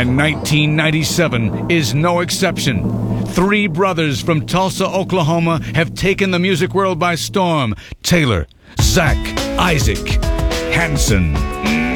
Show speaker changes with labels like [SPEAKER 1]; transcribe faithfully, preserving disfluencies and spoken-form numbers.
[SPEAKER 1] And nineteen ninety-seven is no exception. Three brothers from Tulsa, Oklahoma have taken the music world by storm. Taylor, Zach, Isaac Hanson.